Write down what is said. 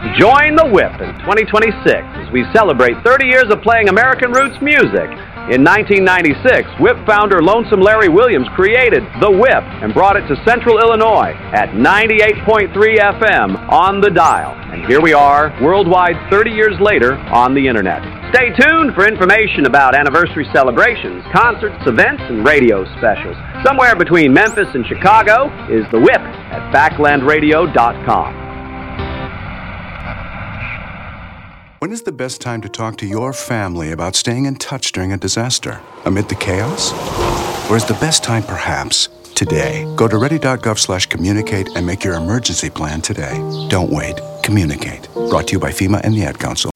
Join the Whip in 2026 as we celebrate 30 years of playing American roots music. In 1996, Whip founder Lonesome Larry Williams created The Whip and brought it to Central Illinois at 98.3 FM on the dial. And here we are, worldwide 30 years later on the Internet. Stay tuned for information about anniversary celebrations, concerts, events, and radio specials. Somewhere between Memphis and Chicago is The Whip at backlandradio.com. When is the best time to talk to your family about staying in touch during a disaster? Amid the chaos? Or is the best time perhaps today? Go to ready.gov/communicate and make your emergency plan today. Don't wait. Communicate. Brought to you by FEMA and the Ad Council.